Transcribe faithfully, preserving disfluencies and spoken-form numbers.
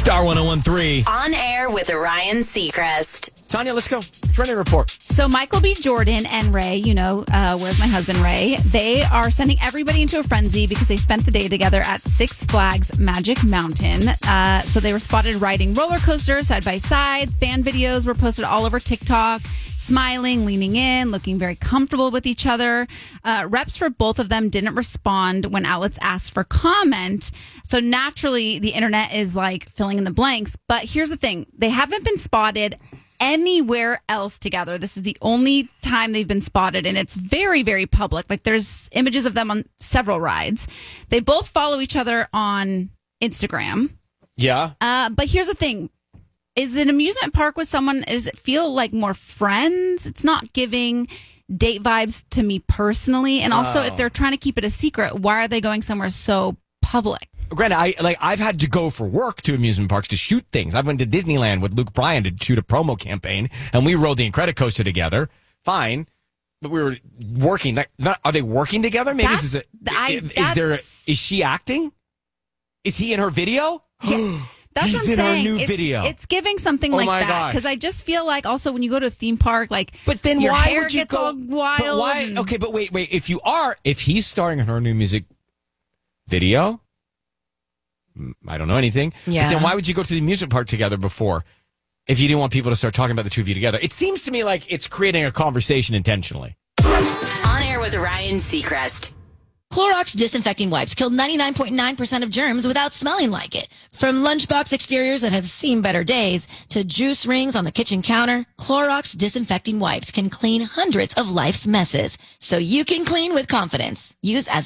Star one oh one three. On air with Ryan Seacrest. Tanya, let's go. Trending report. So Michael B. Jordan and Ray, you know, uh, where's my husband Ray? They are sending everybody into a frenzy because they spent the day together at Six Flags Magic Mountain. Uh, so they were spotted riding roller coasters side by side. Fan videos were posted all over TikTok, smiling, leaning in, looking very comfortable with each other. Uh, reps for both of them didn't respond when outlets asked for comment. So naturally, the internet is like filling in the blanks. But here's the thing. They haven't been spotted anywhere else together. This is the only time they've been spotted, and it's very, very public. Like, there's images of them on several rides. They both follow each other on Instagram. Yeah. Uh, but here's the thing. Is an amusement park with someone, does it feel like more friends? It's not giving date vibes to me personally. And also, Oh. if they're trying to keep it a secret, why are they going somewhere so public? Granted, I like I've had to go for work to amusement parks to shoot things. I went to Disneyland with Luke Bryan to shoot a promo campaign, and we rode the Incredicoaster together. Fine, but we were working. Like, not, are they working together? Maybe this is a. I- is there? that's- Is she acting? Is he in her video? Yeah, that's He's what I'm in our saying. new it's, video. It's giving something Oh like my that gosh. because I just feel like also when you go to a theme park, like But then your why hair would you gets go? all wild. But why? and- Okay, but wait, wait. If you are, if he's starring in her new music video, mm, I don't know anything. Yeah. But then why would you go to the amusement park together before? If you didn't want people to start talking about the two of you together, it seems to me like it's creating a conversation intentionally. On air with Ryan Seacrest. Clorox disinfecting wipes kill ninety-nine point nine percent of germs without smelling like it. From lunchbox exteriors that have seen better days to juice rings on the kitchen counter, Clorox disinfecting wipes can clean hundreds of life's messes. So you can clean with confidence. Use as